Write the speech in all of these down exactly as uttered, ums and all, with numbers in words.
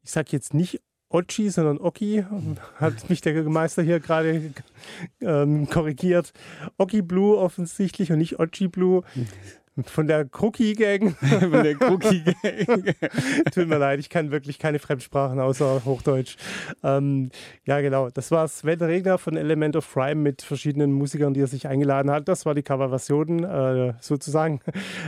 ich sage jetzt nicht Ochi, sondern Oki, hat mich der Meister hier gerade ähm, korrigiert. Oki Blue offensichtlich und nicht Ochi Blue. Von der Crookie Gang. Von der Crookie Gang. Tut mir leid, ich kann wirklich keine Fremdsprachen außer Hochdeutsch. Ähm, ja, genau. Das war Sven Regner von Element of Crime mit verschiedenen Musikern, die er sich eingeladen hat. Das war die Coverversion äh, sozusagen.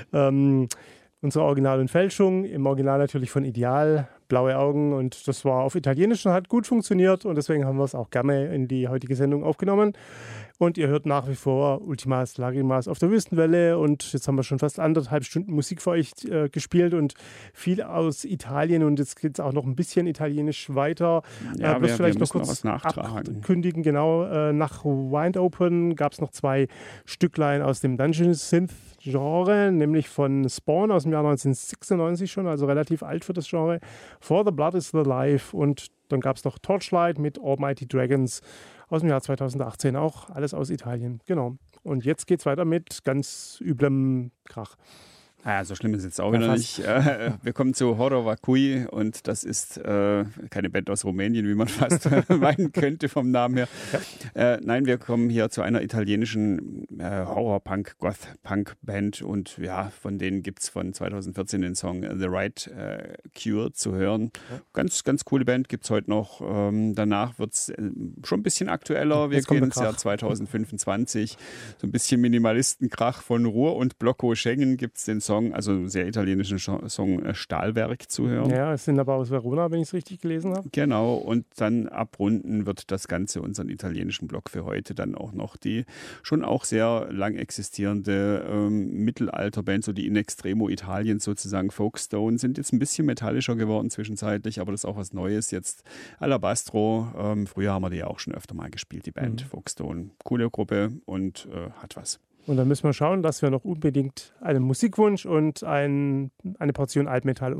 Ähm, unsere Original und Fälschung. Im Original natürlich von Ideal. Blaue Augen, und das war auf Italienisch und hat gut funktioniert, und deswegen haben wir es auch gerne in die heutige Sendung aufgenommen. Und ihr hört nach wie vor Ultimas Lagrimas auf der Wüstenwelle, und jetzt haben wir schon fast anderthalb Stunden Musik für euch äh, gespielt und viel aus Italien, und jetzt geht es auch noch ein bisschen italienisch weiter. Ja, äh, wir, vielleicht wir noch kurz noch was nachtragen. Kündigen, genau. Äh, nach Wind Open gab es noch zwei Stücklein aus dem Dungeon Synth Genre, nämlich von Spawn aus dem Jahr neunzehnhundertsechsundneunzig schon, also relativ alt für das Genre. For the Blood is the Life, und dann gab es noch Torchlight mit Almighty Dragons aus dem Jahr zweitausendachtzehn, auch alles aus Italien. Genau. Und jetzt geht's weiter mit ganz üblem Krach. Naja, so schlimm ist es jetzt auch wieder nicht. Äh, wir kommen zu Horror Vacui, und das ist äh, keine Band aus Rumänien, wie man fast meinen könnte vom Namen her. Ja. Äh, nein, wir kommen hier zu einer italienischen äh, Horror-Punk, Goth-Punk-Band, und ja, von denen gibt es von zweitausendvierzehn den Song The Right äh, Cure zu hören. Ja. Ganz, ganz coole Band, gibt es heute noch. Ähm, danach wird es äh, schon ein bisschen aktueller. Wir gehen ins Jahr zweitausendfünfundzwanzig. So ein bisschen Minimalistenkrach von Ruhr und Blocco Schengen gibt es den Song, also sehr italienischen Song Stahlwerk zu hören. Ja, es sind aber aus Verona, wenn ich es richtig gelesen habe. Genau, und dann abrunden wird das Ganze unseren italienischen Block für heute dann auch noch die schon auch sehr lang existierende ähm, Mittelalterband, so die In Extremo Italiens sozusagen, Folkstone, sind jetzt ein bisschen metallischer geworden zwischenzeitlich, aber das ist auch was Neues jetzt. Alabastro, ähm, früher haben wir die ja auch schon öfter mal gespielt, die Band, mhm. Folkstone. Coole Gruppe und äh, hat was. Und dann müssen wir schauen, dass wir noch unbedingt einen Musikwunsch und ein, eine Portion Altmetall